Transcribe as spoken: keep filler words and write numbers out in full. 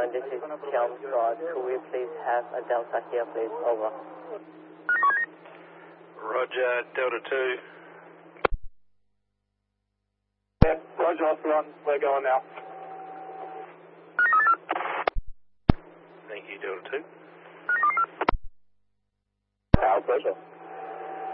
one, this is Chelmsford. Could we please have a Delta here, please? Over. Roger, Delta two. Yeah, Roger, Oscar one. We're going now. Thank you, Delta two. Our pleasure.